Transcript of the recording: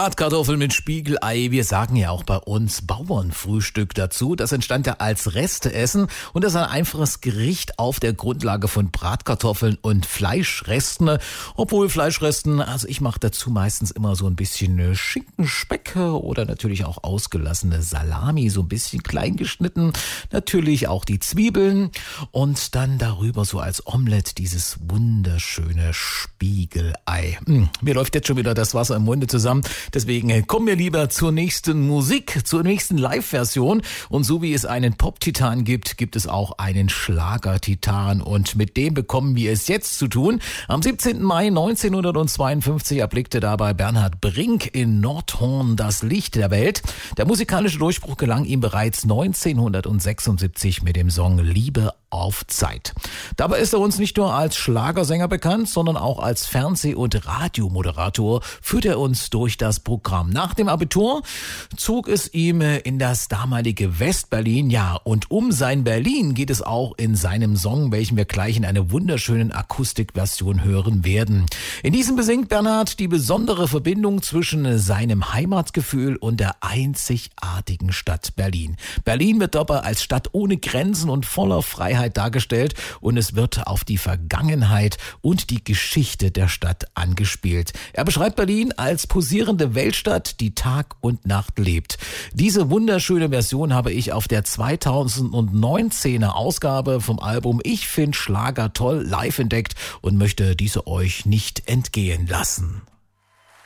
Bratkartoffeln mit Spiegelei. Wir sagen ja auch bei uns Bauernfrühstück dazu. Das entstand ja als Resteessen und das ist ein einfaches Gericht auf der Grundlage von Bratkartoffeln und Fleischresten. Obwohl Fleischresten, also ich mache dazu meistens immer so ein bisschen Schinken, Speck oder natürlich auch ausgelassene Salami, so ein bisschen klein geschnitten. Natürlich auch die Zwiebeln und dann darüber so als Omelette dieses wunderschöne Spiegelei. Mir läuft jetzt schon wieder das Wasser im Munde zusammen. Deswegen kommen wir lieber zur nächsten Musik, zur nächsten Live-Version. Und so wie es einen Pop-Titan gibt, gibt es auch einen Schlager-Titan. Und mit dem bekommen wir es jetzt zu tun. Am 17. Mai 1952 erblickte dabei Bernhard Brink in Nordhorn das Licht der Welt. Der musikalische Durchbruch gelang ihm bereits 1976 mit dem Song Liebe auf Zeit. Dabei ist er uns nicht nur als Schlagersänger bekannt, sondern auch als Fernseh- und Radiomoderator führt er uns durch das Programm. Nach dem Abitur zog es ihm in das damalige Westberlin. Ja, und um sein Berlin geht es auch in seinem Song, welchen wir gleich in einer wunderschönen Akustikversion hören werden. In diesem besingt Bernhard die besondere Verbindung zwischen seinem Heimatgefühl und der einzigartigen Stadt Berlin. Berlin wird dabei als Stadt ohne Grenzen und voller Freiheit dargestellt und es wird auf die Vergangenheit und die Geschichte der Stadt angespielt. Er beschreibt Berlin als posierende Weltstadt, die Tag und Nacht lebt. Diese wunderschöne Version habe ich auf der 2019er Ausgabe vom Album Ich find Schlager toll live entdeckt und möchte diese euch nicht entgehen lassen.